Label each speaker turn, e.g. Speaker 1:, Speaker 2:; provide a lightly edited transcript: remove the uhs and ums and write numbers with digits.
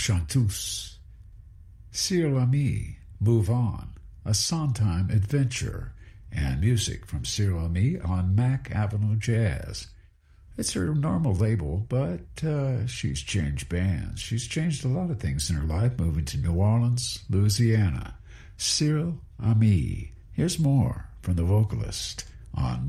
Speaker 1: chanteuse. Cyril Ami, Move On, a Sondheim adventure, and music from Cyril Ami on Mack Avenue Jazz. It's her normal label, but she's changed bands. She's changed a lot of things in her life, moving to New Orleans, Louisiana. Cyril Ami. Here's more from the vocalist on